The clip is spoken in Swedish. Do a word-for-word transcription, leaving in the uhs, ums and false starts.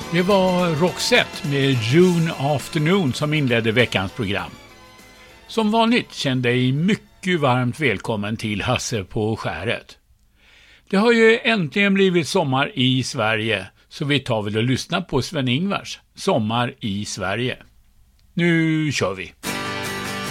Det var Roxette med June Afternoon som inledde veckans program. Som vanligt kände jag mycket varmt välkommen till Hasse på skäret. Det har ju äntligen blivit sommar i Sverige, så vi tar väl och lyssnar på Sven-Ingvars Sommar i Sverige. Nu kör vi!